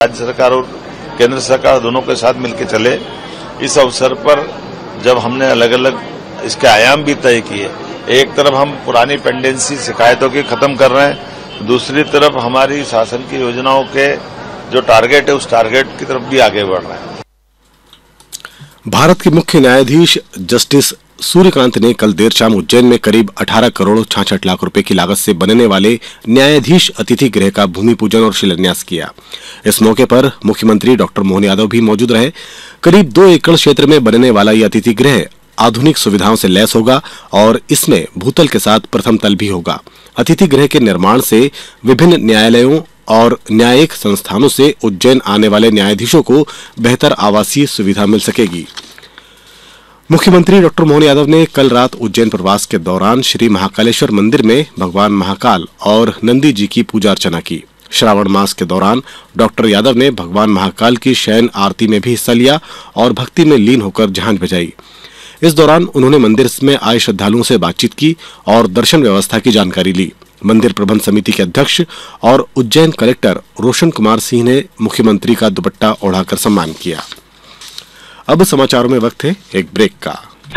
राज्य सरकार और केंद्र सरकार दोनों के साथ मिलकर चले। इस अवसर पर जब हमने अलग अलग इसके आयाम भी तय किए, एक तरफ हम पुरानी पेंडेंसी शिकायतों की खत्म कर रहे हैं, दूसरी तरफ हमारी शासन की योजनाओं के जो टारगेट है उस टारगेट की तरफ भी आगे बढ़ रहे हैं। भारत के मुख्य न्यायाधीश जस्टिस सूर्यकांत ने कल देर शाम उज्जैन में करीब 18 करोड़ 66 लाख रुपए की लागत से बनने वाले न्यायाधीश अतिथि गृह का भूमि पूजन और शिलान्यास किया। इस मौके पर मुख्यमंत्री डॉक्टर मोहन यादव भी मौजूद रहे। करीब 2 एकड़ क्षेत्र में बनने वाला यह अतिथि गृह आधुनिक सुविधाओं से लैस होगा और इसमें भूतल के साथ प्रथम तल भी होगा। अतिथि गृह के निर्माण से विभिन्न न्यायालयों और न्यायिक संस्थानों से उज्जैन आने वाले न्यायाधीशों को बेहतर आवासीय सुविधा मिल सकेगी। मुख्यमंत्री डॉक्टर मोहन यादव ने कल रात उज्जैन प्रवास के दौरान श्री महाकालेश्वर मंदिर में भगवान महाकाल और नंदी जी की पूजा अर्चना की। श्रावण मास के दौरान डॉक्टर यादव ने भगवान महाकाल की शयन आरती में भी हिस्सा लिया और भक्ति में लीन होकर झांझ बजाई। इस दौरान उन्होंने मंदिर में आए श्रद्धालुओं से बातचीत की और दर्शन व्यवस्था की जानकारी ली। मंदिर प्रबंध समिति के अध्यक्ष और उज्जैन कलेक्टर रोशन कुमार सिंह ने मुख्यमंत्री का दुपट्टा ओढ़ाकर सम्मान किया। अब समाचारों में वक्त है एक ब्रेक का।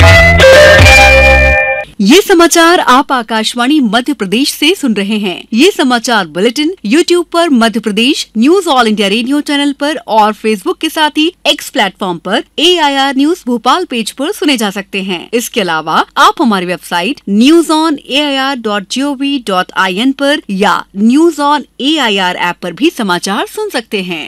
ये समाचार आप आकाशवाणी मध्य प्रदेश से सुन रहे हैं। ये समाचार बुलेटिन YouTube पर Madhya Pradesh news all India radio channel पर और Facebook के साथ ही X प्लेटफॉर्म पर AIR न्यूज भोपाल पेज पर सुने जा सकते हैं। इसके अलावा आप हमारी वेबसाइट newsonair.gov.in पर या न्यूज ऑन AIR ऐप पर भी समाचार सुन सकते हैं।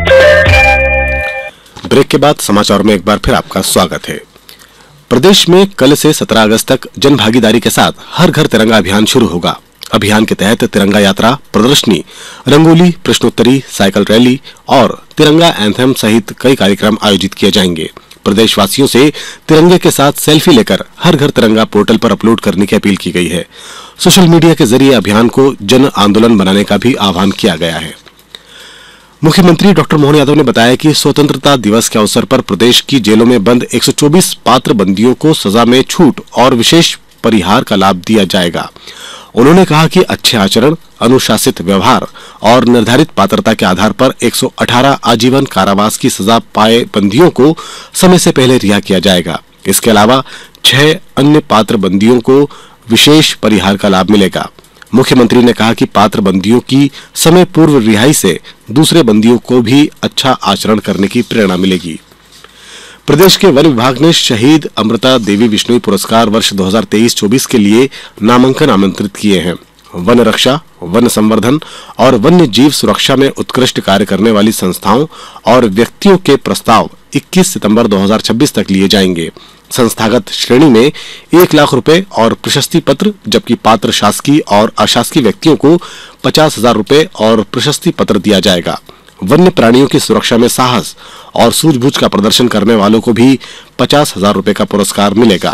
ब्रेक के बाद समाचारों में एक बार फिर आपका स्वागत है। प्रदेश में कल से 17 अगस्त तक जन भागीदारी के साथ हर घर तिरंगा अभियान शुरू होगा। अभियान के तहत तिरंगा यात्रा, प्रदर्शनी, रंगोली, प्रश्नोत्तरी, साइकिल रैली और तिरंगा एंथम सहित कई कार्यक्रम आयोजित किए जाएंगे। प्रदेशवासियों से तिरंगे के साथ सेल्फी लेकर हर घर तिरंगा पोर्टल पर अपलोड करने की अपील की गई है। सोशल मीडिया के जरिए अभियान को जन आंदोलन बनाने का भी आह्वान किया गया है। मुख्यमंत्री डॉक्टर मोहन यादव ने बताया कि स्वतंत्रता दिवस के अवसर पर प्रदेश की जेलों में बंद 124 पात्र बंदियों को सजा में छूट और विशेष परिहार का लाभ दिया जाएगा। उन्होंने कहा कि अच्छे आचरण, अनुशासित व्यवहार और निर्धारित पात्रता के आधार पर 118 आजीवन कारावास की सजा पाए बंदियों को समय से पहले रिहा किया जाएगा। इसके अलावा 6 अन्य पात्र बंदियों को विशेष परिहार का लाभ मिलेगा। मुख्यमंत्री ने कहा कि पात्र बंदियों की समय पूर्व रिहाई से दूसरे बंदियों को भी अच्छा आचरण करने की प्रेरणा मिलेगी। प्रदेश के वन विभाग ने शहीद अमृता देवी बिश्नोई पुरस्कार वर्ष 2023-24 के लिए नामांकन आमंत्रित किए हैं। वन रक्षा, वन संवर्धन और वन्य जीव सुरक्षा में उत्कृष्ट कार्य करने वाली संस्थाओं और व्यक्तियों के प्रस्ताव 21 सितंबर 2026 तक लिए जाएंगे। संस्थागत श्रेणी में 1 लाख रुपए और प्रशस्ति पत्र, जबकि पात्र शासकीय और अशासकीय व्यक्तियों को 50,000 रुपए और प्रशस्ति पत्र दिया जाएगा। वन्य प्राणियों की सुरक्षा में साहस और सूझबूझ का प्रदर्शन करने वालों को भी 50,000 रुपए का पुरस्कार मिलेगा।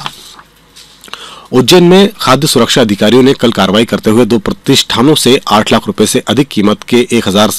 उज्जैन में खाद्य सुरक्षा अधिकारियों ने कल कार्रवाई करते हुए 2 प्रतिष्ठानों से 8 लाख रुपए से अधिक कीमत के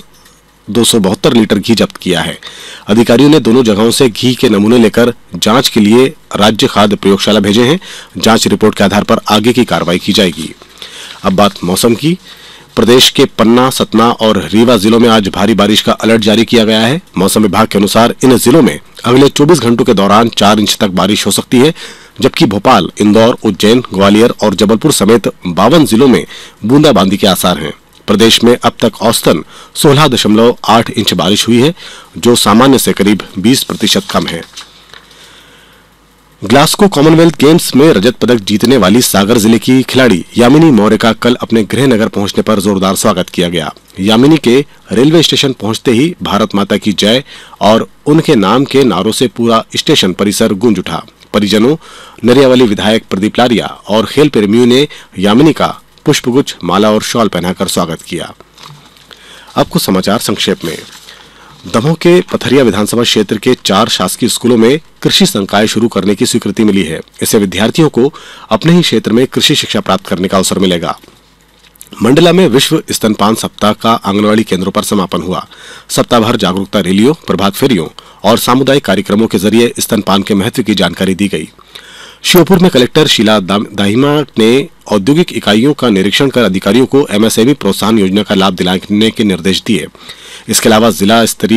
1272 लीटर घी जब्त किया है। अधिकारियों ने दोनों जगहों से घी के नमूने लेकर जांच के लिए राज्य खाद्य प्रयोगशाला भेजे हैं। जांच रिपोर्ट के आधार पर आगे की कार्रवाई की जाएगी। अब बात मौसम की। प्रदेश के पन्ना, सतना और रीवा जिलों में आज भारी बारिश का अलर्ट जारी किया गया है। मौसम विभाग के अनुसार इन जिलों में अगले 24 घंटों के दौरान 4 इंच तक बारिश हो सकती है, जबकि भोपाल, इंदौर, उज्जैन, ग्वालियर और जबलपुर समेत 52 जिलों में बूंदाबांदी के आसार हैं। प्रदेश में अब तक औसतन 16.8 इंच बारिश हुई है, जो सामान्य से करीब 20% कम है। ग्लासगो कॉमनवेल्थ गेम्स में रजत पदक जीतने वाली सागर जिले की खिलाड़ी यामिनी मौर्य का कल अपने गृह नगर पहुंचने पर जोरदार स्वागत किया गया। यामिनी के रेलवे स्टेशन पहुंचते ही भारत माता की जय और उनके नाम के नारों से पूरा स्टेशन परिसर गूंज उठा। परिजनों, नरियावाली विधायक प्रदीप लारिया और खेल प्रेमियों ने यामिनी का पुष्पगुच्छ, माला और शॉल पहनाकर स्वागत किया। अब कुछ समाचार संक्षेप में। दमोह के पथरिया विधानसभा क्षेत्र के 4 शासकीय स्कूलों में कृषि संकाय शुरू करने की स्वीकृति मिली है। इससे विद्यार्थियों को अपने ही क्षेत्र में कृषि शिक्षा प्राप्त करने का अवसर मिलेगा। मंडला में विश्व स्तनपान सप्ताह का आंगनवाड़ी केंद्रों पर समापन हुआ। सप्ताह भर जागरूकता रैलियों, प्रभात फेरियों और सामुदायिक कार्यक्रमों के जरिए स्तनपान के महत्व की जानकारी दी गई। श्योपुर में कलेक्टर शीला दाहिमा ने औद्योगिक इकाइयों का निरीक्षण कर अधिकारियों को एमएसएमई प्रोत्साहन योजना का लाभ दिलाने के निर्देश दिए। इसके अलावा जिला स्तरीय